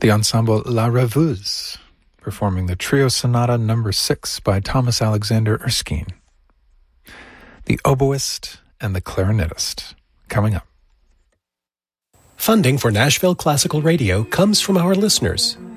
The ensemble La Rêveuse, performing the Trio Sonata No. 6 by Thomas Alexander Erskine. The Oboist and the Clarinetist, coming up. Funding for Nashville Classical Radio comes from our listeners.